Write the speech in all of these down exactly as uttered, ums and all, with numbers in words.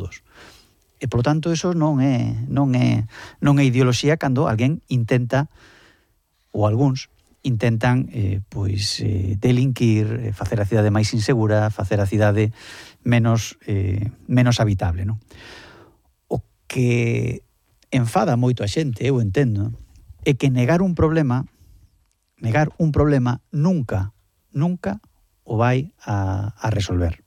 todos. E, polo tanto, eso non é, non é, non é ideoloxía cando alguén intenta, ou algúns, intentan eh, pois, eh, delinquir, eh, facer a cidade máis insegura, facer a cidade menos, eh, menos habitable, non? O que enfada moito a xente, eu entendo, é que negar un problema, negar un problema nunca, nunca o vai a, a resolver.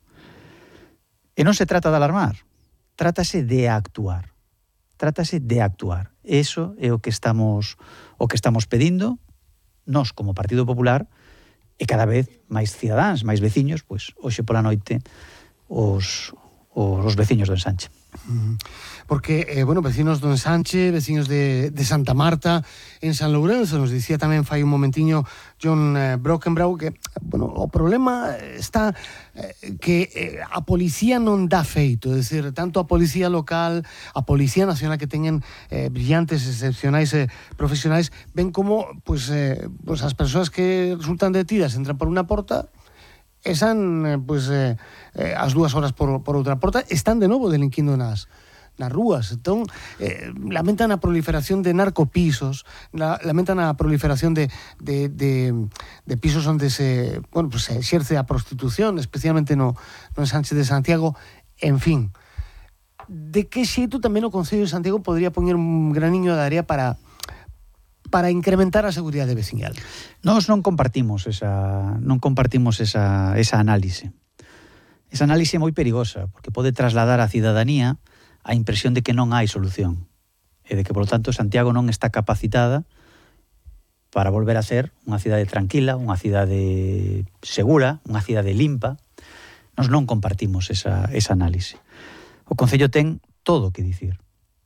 E non se trata de alarmar, trátase de actuar. Trátase de actuar. Eso é o que estamos o que estamos pedindo nós como Partido Popular e cada vez máis cidadáns, máis veciños, pois hoxe pola noite os os, os veciños do Ensanche. Porque, eh, bueno, vecinos do Ensanche, vecinos de, de Santa Marta, en San Lourenço, nos dicía tamén fai un momentiño John eh, Brockenbrough que, bueno, o problema está eh, que eh, a policía non dá feito, é dicir, tanto a policía local, a policía nacional que teñen eh, brillantes, excepcionais eh, profesionais, ven como pues, eh, pues as persoas que resultan detidas entran por unha porta e san, pues, eh, eh, as dúas horas por, por outra porta, están de novo delinquindo nas, nas rúas. Entón, eh, lamentan a proliferación de narcopisos, la, lamentan a proliferación de, de, de, de pisos onde se, bueno, pues, se exerce a prostitución, especialmente no, no Ensanche de Santiago, en fin. De que xeito tamén o Concello de Santiago podría poñer un graniño de area para para incrementar a seguridade veciñal? Nós non compartimos esa non compartimos esa esa análise. Esa análise é moi perigosa, porque pode trasladar á cidadanía a impresión de que non hai solución e de que, polo tanto, Santiago non está capacitada para volver a ser unha cidade tranquila, unha cidade segura, unha cidade limpa. Nós non compartimos esa, esa análise. O Concello ten todo o que dicir.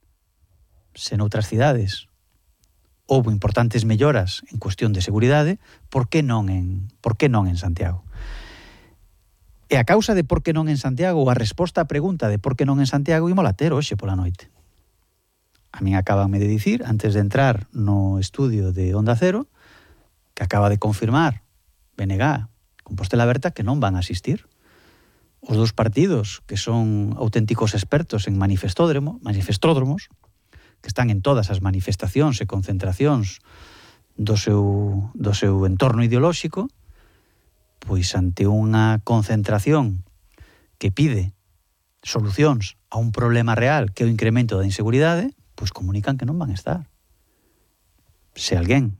Se noutras cidades houbo importantes melloras en cuestión de seguridade, por que non en, por que non en Santiago? E a causa de por que non en Santiago, ou a resposta á pregunta de por que non en Santiago, ímola ter hoxe pola noite. A min acabanme de dicir, antes de entrar no estudio de Onda Cero, que acaba de confirmar B N G, Compostela Aberta, que non van a asistir. Os dous partidos, que son auténticos expertos en manifestódromo, manifestódromos, que están en todas as manifestacións e concentracións do seu, do seu entorno ideolóxico, pois ante unha concentración que pide solucións a un problema real que é o incremento da inseguridade, pois comunican que non van a estar. Se alguén,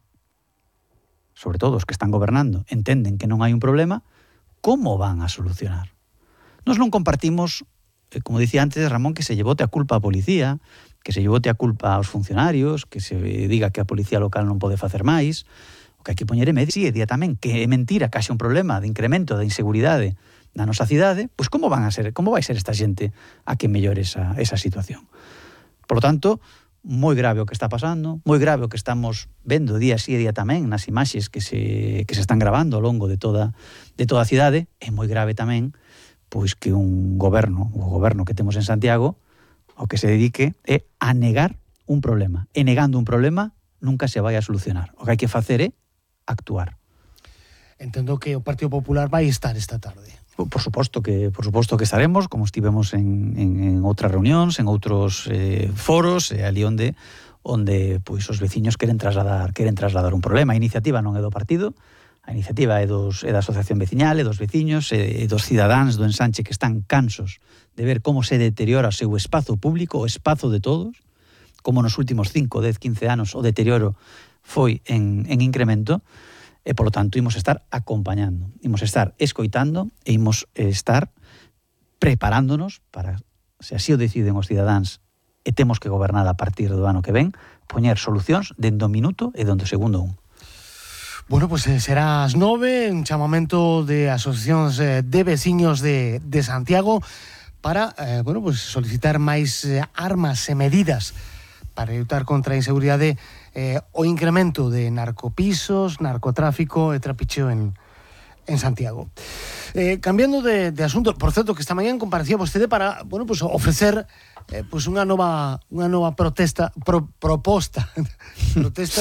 sobre todo os que están gobernando, entenden que non hai un problema, como van a solucionar? Nós non compartimos, como dicía antes Ramón, que se llevote a culpa a policía, que se llevote a culpa aos funcionarios, que se diga que a policía local non pode facer máis. O que hai que poñer é medio, e día tamén que é mentira que haxe un problema de incremento da inseguridade na nosa cidade, pois como van a ser, como vai ser esta xente a que mellore esa, esa situación? Por lo tanto, moi grave o que está pasando, moi grave o que estamos vendo día sí e día tamén nas imaxes que se, que se están grabando ao longo de toda, de toda a cidade, é moi grave tamén pois que un goberno, o goberno que temos en Santiago, ao que se dedique é a negar un problema. E negando un problema nunca se vai a solucionar. O que hai que facer é actuar. Entendo que o Partido Popular vai estar esta tarde. Por suposto que por suposto que estaremos, como estivemos en, en, en outras reunións, en outros eh, foros, e ali onde onde pois os veciños queren trasladar, queren trasladar un problema. A iniciativa non é do partido, a iniciativa é, dos, é da asociación veciñal, é dos veciños, é dos cidadáns do Ensanche que están cansos de ver como se deteriora o seu espazo público, o espazo de todos, como nos últimos cinco, dez, quince anos o deterioro foi en, en incremento, e, polo tanto, imos estar acompañando, imos estar escoitando e imos estar preparándonos para, se así o deciden os cidadáns e temos que gobernar a partir do ano que ven, poñer solucións dende o minuto e dende o segundo un. Bueno, pues eh, será ás nove, un chamamento de asociacións eh, de veciños de, de Santiago para, eh, bueno, pues solicitar máis eh, armas e medidas para lutar contra a inseguridade, eh, o incremento de narcopisos, narcotráfico e trapicheo en, en Santiago. Eh, cambiando de, de asunto, por certo, que esta mañá comparecía vostede para, bueno, pues ofrecer eh, pues unha nova unha nova protesta pro, proposta protesta